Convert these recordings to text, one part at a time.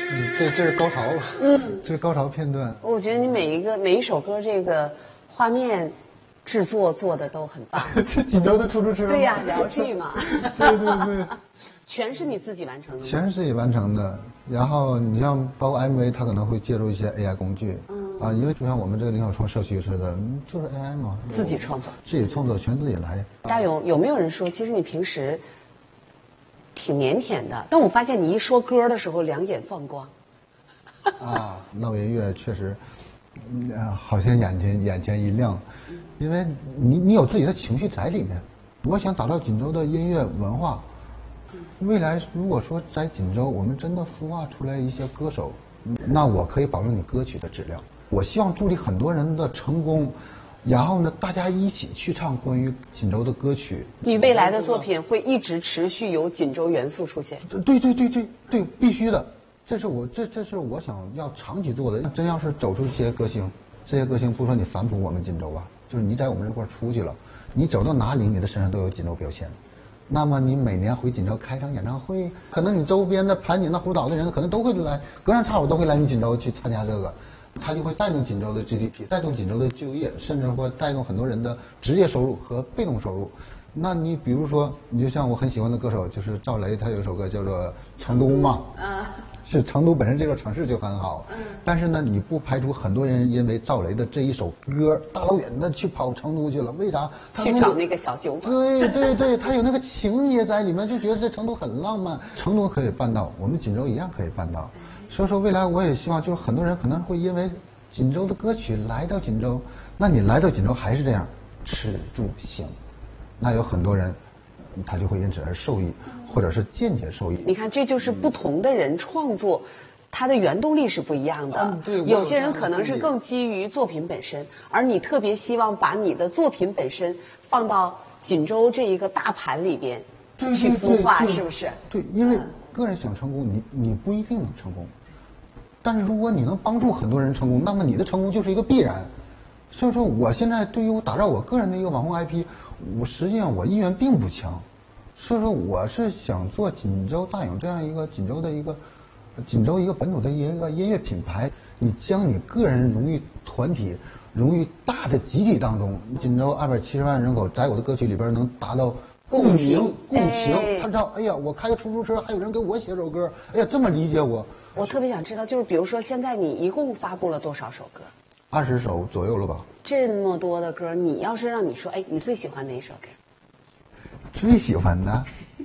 这是高潮了，这是高潮片段。 我觉得你每一首歌这个画面制作做的都很棒。 这锦州的出租车。 对呀，聊剧嘛。 对对对， 全是你自己完成的吗？ 全是自己完成的。然后你像包括 MV，它可能会介入一些 AI 工具。因为就像我们这个林小创社区似的，就是 AI 嘛， 自己创作， 全自己来。 大勇，有没有人说，其实你平时挺腼腆的，但我发现你一说歌的时候，两眼放光。 闹音乐确实，好像眼前一亮，因为你有自己的情绪在里面。我想打造锦州的音乐文化，未来如果说在锦州我们真的孵化出来一些歌手，那我可以保证你歌曲的质量。我希望助力很多人的成功，然后呢，大家一起去唱关于锦州的歌曲。 你未来的作品会一直持续有锦州元素出现？ 对，必须的。这是我想要长期做的。真要是走出这些歌星，不说你反哺我们锦州啊，就是你在我们这块出去了，你走到哪里，你的身上都有锦州标签。那么你每年回锦州开场演唱会，可能你周边的盘锦的湖岛的人可能都会来，隔三差五都会来你锦州去参加这个，它就会带动锦州的 GDP， 带动锦州的就业，甚至会带动很多人的职业收入和被动收入。那你比如说，你就像我很喜欢的歌手就是赵雷，他有一首歌叫做《成都》嘛，是成都本身这个城市就很好，但是呢，你不排除很多人因为赵雷的这一首歌，大老远的去跑成都去了，为啥？ 去找那个小酒馆。 对，他有那个情节在里面，就觉得这成都很浪漫。成都可以办到，我们锦州一样可以办到。所以说，未来我也希望，就是很多人可能会因为锦州的歌曲来到锦州，那你来到锦州还是这样，吃住行，那有很多人，他就会因此而受益。或者是间接受益。 你看，这就是不同的人创作，他的原动力是不一样的。 对， 有些人可能是更基于作品本身，而你特别希望把你的作品本身放到锦州这一个大盘里边去孵化，是不是？ 对，因为个人想成功，你不一定能成功，但是如果你能帮助很多人成功，那么你的成功就是一个必然。所以说，我现在对于我打造我个人的一个网红 IP， 实际上我意愿并不强。所以说，我是想做锦州大勇这样一个锦州一个本土的一个音乐品牌。你将你个人融于团体，融于大的集体当中。锦州270万人口，在我的歌曲里边能达到共情。他知道，哎呀，我开个出租车，还有人给我写首歌，哎呀，这么理解我。 我特别想知道，就是比如说，现在你一共发布了多少首歌 ？20首左右了吧。 这么多的歌，你要是让你说，哎，你最喜欢哪一首歌？ 最喜欢的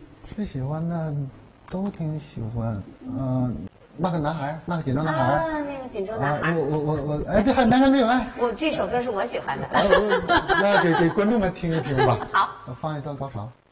都挺喜欢，那个男孩，那个锦州男孩那个锦州男孩， 我，哎，这还男生没有爱， 我这首歌是我喜欢的， 那给观众们听一听吧。 好， 放一段高潮。